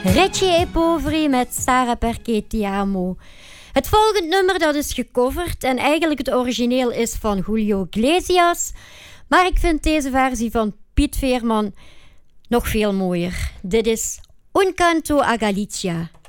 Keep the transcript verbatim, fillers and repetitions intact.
Ricci e Poveri met Sara Perché Ti Amo. Het volgende nummer dat is gecoverd en eigenlijk het origineel is van Julio Iglesias. Maar ik vind deze versie van Piet Veerman nog veel mooier. Dit is Un Canto a Galicia.